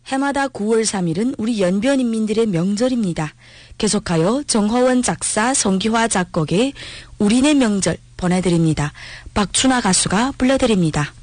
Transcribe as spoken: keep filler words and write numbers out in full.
해마다 구월 삼일은 우리 연변인민들의 명절입니다. 계속하여 정허원 작사, 성기화 작곡의 우리네 명절 보내드립니다. 박춘아 가수가 불러드립니다.